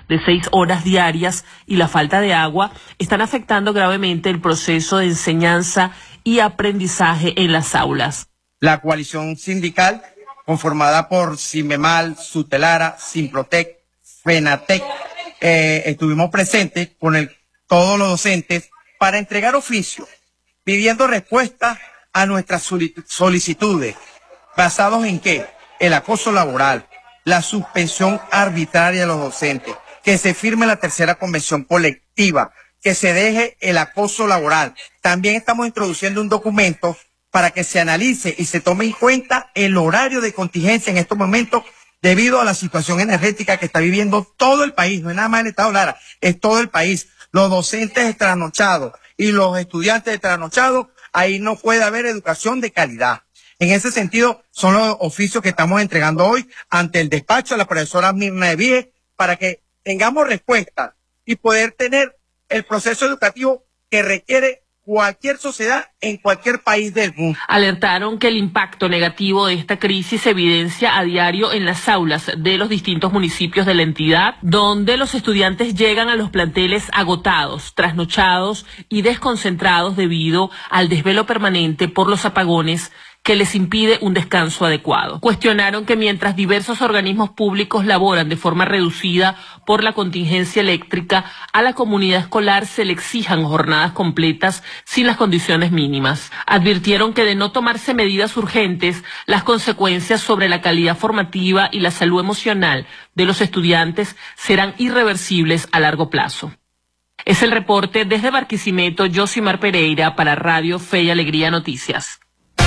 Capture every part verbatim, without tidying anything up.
de seis horas diarias y la falta de agua están afectando gravemente el proceso de enseñanza y aprendizaje en las aulas. La coalición sindical, conformada por Simemal, Sutelara, Simprotec, FENATEC, eh, estuvimos presentes con el, todos los docentes para entregar oficio, pidiendo respuesta a nuestras solicitudes, basados en qué: el acoso laboral, la suspensión arbitraria de los docentes, que se firme la tercera convención colectiva, que se deje el acoso laboral. También estamos introduciendo un documento para que se analice y se tome en cuenta el horario de contingencia en estos momentos debido a la situación energética que está viviendo todo el país. No es nada más el Estado Lara, es todo el país. Los docentes trasnochados y los estudiantes trasnochados, ahí no puede haber educación de calidad. En ese sentido, son los oficios que estamos entregando hoy ante el despacho de la profesora Mirna de Vie para que tengamos respuesta y poder tener el proceso educativo que requiere cualquier sociedad en cualquier país del mundo. Alertaron que el impacto negativo de esta crisis se evidencia a diario en las aulas de los distintos municipios de la entidad, donde los estudiantes llegan a los planteles agotados, trasnochados y desconcentrados debido al desvelo permanente por los apagones que les impide un descanso adecuado. Cuestionaron que mientras diversos organismos públicos laboran de forma reducida por la contingencia eléctrica, a la comunidad escolar se le exijan jornadas completas sin las condiciones mínimas. Advirtieron que de no tomarse medidas urgentes, las consecuencias sobre la calidad formativa y la salud emocional de los estudiantes serán irreversibles a largo plazo. Es el reporte desde Barquisimeto, Yosimar Pereira, para Radio Fe y Alegría Noticias.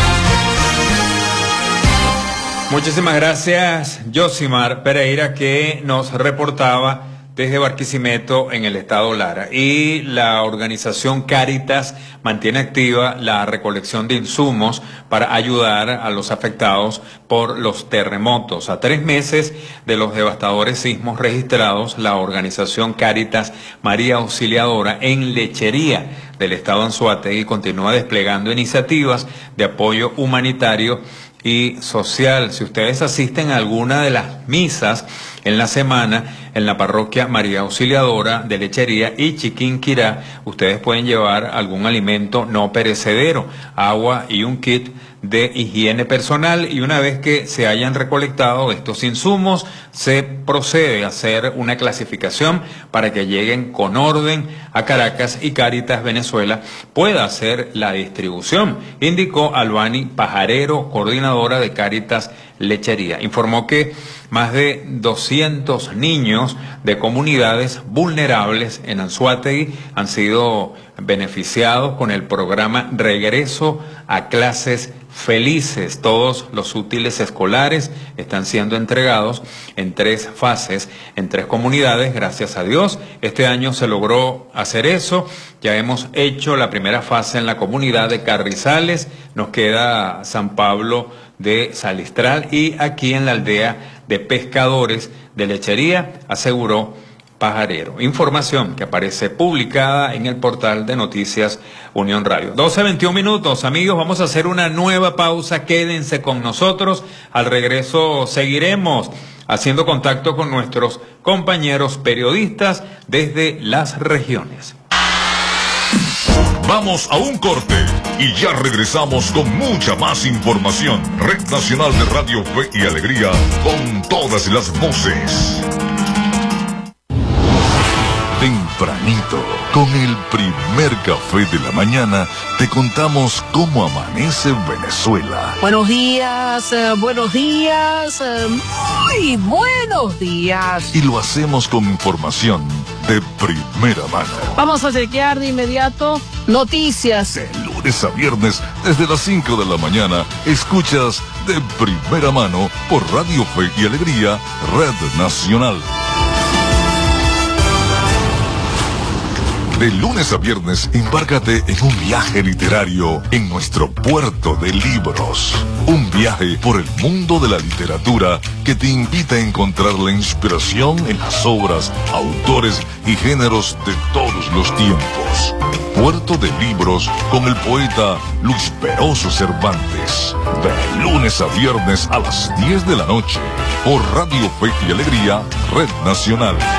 Muchísimas gracias, Yosimar Pereira, que nos reportaba desde Barquisimeto en el estado Lara. Y la organización Cáritas mantiene activa la recolección de insumos para ayudar a los afectados por los terremotos. A tres meses de los devastadores sismos registrados, la organización Cáritas María Auxiliadora en Lechería del estado Anzoátegui continúa desplegando iniciativas de apoyo humanitario y social. Si ustedes asisten a alguna de las misas en la semana en la parroquia María Auxiliadora de Lechería y Chiquinquirá, ustedes pueden llevar algún alimento no perecedero, agua y un kit de higiene personal, y una vez que se hayan recolectado estos insumos, se procede a hacer una clasificación para que lleguen con orden a Caracas y Cáritas Venezuela pueda hacer la distribución, indicó Albani Pajarero, coordinadora de Cáritas Lechería. Informó que más de doscientos niños de comunidades vulnerables en Anzoátegui han sido beneficiados con el programa Regreso a Clases Felices. Todos los útiles escolares están siendo entregados en tres fases, en tres comunidades. Gracias a Dios, este año se logró hacer eso. Ya hemos hecho la primera fase en la comunidad de Carrizales, nos queda San Pablo de Salistral y aquí en la aldea de Pescadores de Lechería, aseguró Pajarero. Información que aparece publicada en el portal de Noticias Unión Radio. doce veintiún minutos, amigos, vamos a hacer una nueva pausa, quédense con nosotros. Al regreso seguiremos haciendo contacto con nuestros compañeros periodistas desde las regiones. Vamos a un corte y ya regresamos con mucha más información. Red Nacional de Radio Fe y Alegría, con todas las voces. Tempranito, con el primer café de la mañana, te contamos cómo amanece Venezuela. Buenos días, eh, buenos días, eh, muy buenos días. Y lo hacemos con información de primera mano. Vamos a chequear de inmediato noticias. De lunes a viernes, desde las cinco de la mañana, escuchas de primera mano por Radio Fe y Alegría, Red Nacional. De lunes a viernes, embárcate en un viaje literario en nuestro puerto de libros. Un viaje por el mundo de la literatura que te invita a encontrar la inspiración en las obras, autores y géneros de todos los tiempos. Puerto de Libros con el poeta Luis Peroso Cervantes. De lunes a viernes a las diez de la noche por Radio Fe y Alegría, Red Nacional.